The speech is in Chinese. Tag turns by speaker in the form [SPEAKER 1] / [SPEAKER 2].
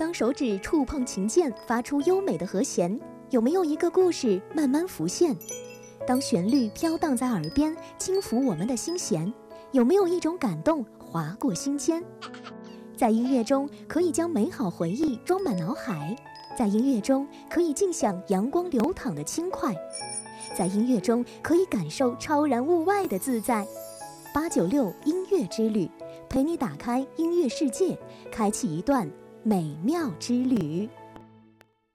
[SPEAKER 1] 当手指触碰琴键，发出优美的和弦，有没有一个故事慢慢浮现？当旋律飘荡在耳边，轻抚我们的心弦，有没有一种感动划过心间？在音乐中，可以将美好回忆装满脑海；在音乐中，可以尽享阳光流淌的轻快；在音乐中，可以感受超然物外的自在。896音乐之旅，陪你打开音乐世界，开启一段美妙之旅。